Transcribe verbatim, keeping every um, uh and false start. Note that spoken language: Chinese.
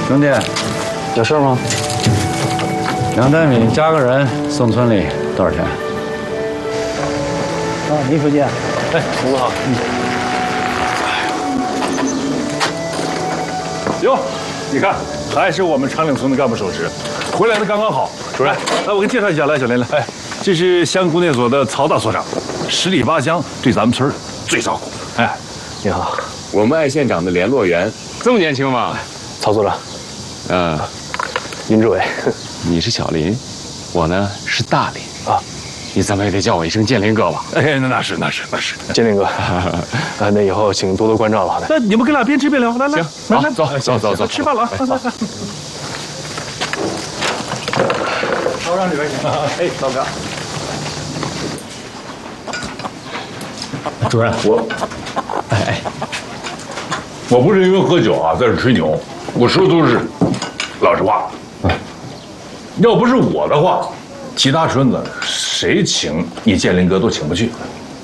兄弟， 有事吗？ 两担米加个人送村里多少钱？ 啊，林书记，哎，胡子好，嗯。 哟，你看，还是我们长岭村的干部守职，回来的刚刚好。主任，来，我给你介绍一下，来，小林来，哎，这是乡姑内所的曹大所长，十里八乡对咱们村最照顾。哎， 你好， 我们艾县长的联络员，这么年轻吗？ 曹所长， 嗯， 林志伟， 你是小林，我呢是大林啊， 你怎么也得叫我一声建林哥吧？ 哎，那那是那是那是， 建林哥，啊，那以后请多多关照了。 那你们哥俩边吃边聊，来来， 行，来，走走走走， 吃饭了啊！来来来。我让里边请。哎，老哥。主任，我，哎哎，我不是因为喝酒啊，在这吹牛，我说的都是老实话。要不是我的话，其他村子谁请你建林哥都请不去。